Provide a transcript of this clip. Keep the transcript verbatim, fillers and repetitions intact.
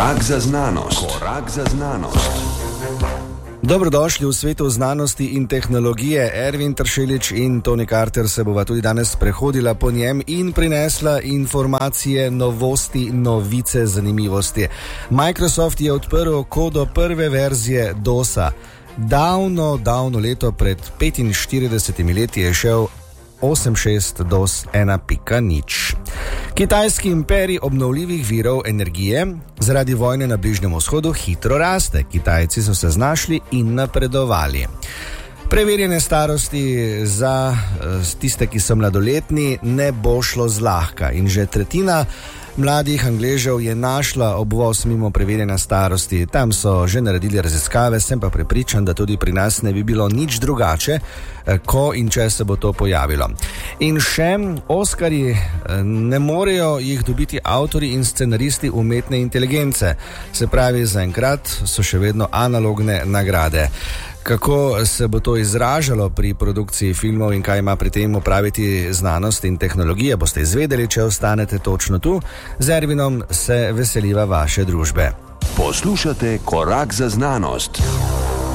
Korak za znanost. Korak za znanost. Dobrodošli v svetu znanosti in tehnologije. Ervin Tršelič in Toni Carter se bova tudi danes prehodila po njem in prinesla informacije, novosti, novice, zanimivosti. Microsoft je odprl kodo prve verzije dosa. Davno, davno leto pred petinštiridesetimi leti je šel osem šest dos ena pika nič. Kitajski imperij obnovljivih virov energije zaradi vojne na Bližnjem vzhodu hitro raste. Kitajci so se znašli in napredovali. Preverjene starosti za tiste, ki so mladoletni, ne bo šlo zlahka in že tretjina mladih Angležev je našla obvoz mimo preverjene starosti. Tam so že naredili raziskave, sem pa prepričan, da tudi pri nas ne bi bilo nič drugače, ko in če se bo to pojavilo. In še Oskarji ne morejo jih dobiti avtorji in scenaristi umetne inteligence. Se pravi, zaenkrat so še vedno analogne nagrade. Kako se bo to izražalo pri produkciji filmov in kaj ima pri tem opraviti znanost in tehnologija, boste izvedeli, če ostanete točno tu. Z Ervinom se veseliva vaše družbe. Poslušate Korak za znanost.